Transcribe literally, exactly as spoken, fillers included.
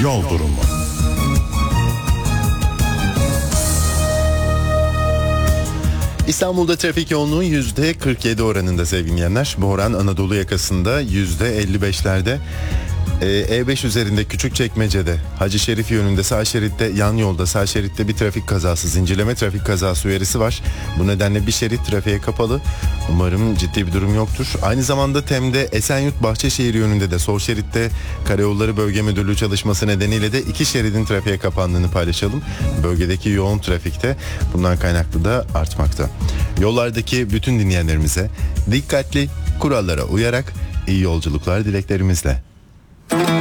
Yol durumu. İstanbul'da trafik yoğunluğu yüzde kırk yedi oranında sevgili dinleyenler. Bu oran Anadolu yakasında yüzde elli beşlerde. E beş üzerinde Küçükçekmece'de Hacı Şerif yönünde sağ şeritte, yan yolda sağ şeritte bir trafik kazası, zincirleme trafik kazası uyarısı var. Bu nedenle bir şerit trafiğe kapalı. Umarım ciddi bir durum yoktur. Aynı zamanda Tem'de Esenyurt Bahçeşehir yönünde de sol şeritte Karayolları Bölge Müdürlüğü çalışması nedeniyle de iki şeridin trafiğe kapandığını paylaşalım. Bölgedeki yoğun trafikte bundan kaynaklı da artmakta. Yollardaki bütün dinleyenlerimize dikkatli, kurallara uyarak iyi yolculuklar dileklerimizle.